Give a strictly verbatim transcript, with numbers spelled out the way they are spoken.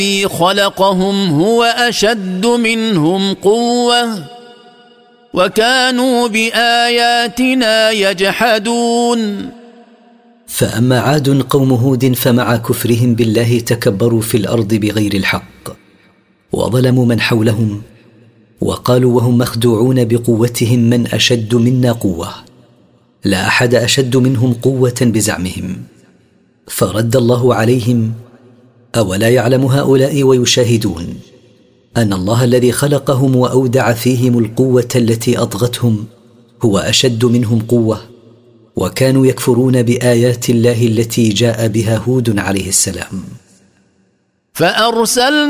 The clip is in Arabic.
خلقهم هو أشد منهم قوة وكانوا بآياتنا يجحدون. فأما عاد قوم هود فمع كفرهم بالله تكبروا في الأرض بغير الحق وظلموا من حولهم وقالوا وهم مخدوعون بقوتهم من أشد منا قوة، لا أحد أشد منهم قوة بزعمهم. فرد الله عليهم: أولا يعلم هؤلاء ويشاهدون أن الله الذي خلقهم وأودع فيهم القوة التي أطغتهم هو أشد منهم قوة، وكانوا يكفرون بآيات الله التي جاء بها هود عليه السلام. فأرسلنا